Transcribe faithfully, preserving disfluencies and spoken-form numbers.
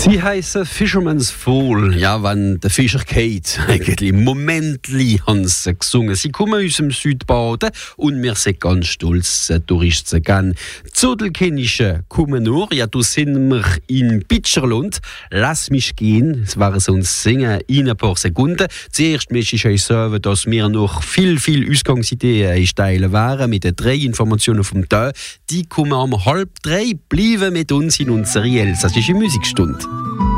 Sie heißen Fisherman's Fall. Ja, wenn der Fischer geht, eigentlich Momentli haben sie gesungen. Sie kommen aus dem Südbaden und wir sind ganz stolz, Touristen zu gehen. Zodelkennische kommen nur. Ja, da sind wir in Bitscherlund. Lass mich gehen. Das waren so ein Singen in ein paar Sekunden. Zuerst möchte ich euch sagen, dass wir noch viel, viel Ausgangsideen teilen werden mit den drei Informationen vom Tag. Die kommen um halb drei. Bleiben mit uns in unserer elsassischen Musikstunde.